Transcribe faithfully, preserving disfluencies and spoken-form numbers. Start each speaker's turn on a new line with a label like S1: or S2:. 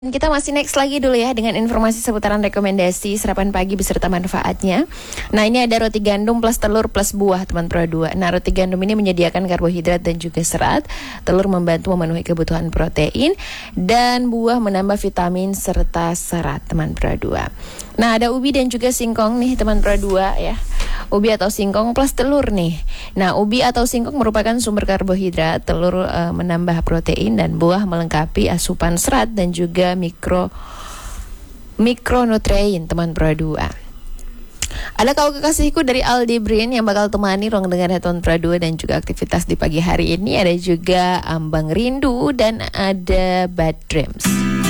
S1: Kita masih next lagi dulu ya dengan informasi seputaran rekomendasi sarapan pagi beserta manfaatnya. Nah, ini ada roti gandum plus telur plus buah teman Pro dua. Nah, roti gandum ini menyediakan karbohidrat dan juga serat. Telur membantu memenuhi kebutuhan protein dan buah menambah vitamin serta serat teman Pro dua. Nah, ada ubi dan juga singkong nih teman Pro dua ya. Ubi atau singkong plus telur nih. Nah, ubi atau singkong merupakan sumber karbohidrat, telur e, menambah protein dan buah melengkapi asupan serat dan juga mikro mikronutrien teman Pro dua. Ada kau kekasihku dari Aldi Brin yang bakal temani ruang dengar teman Pro dua dan juga aktivitas di pagi hari ini. Ada juga Ambang Rindu dan ada Bad Dreams.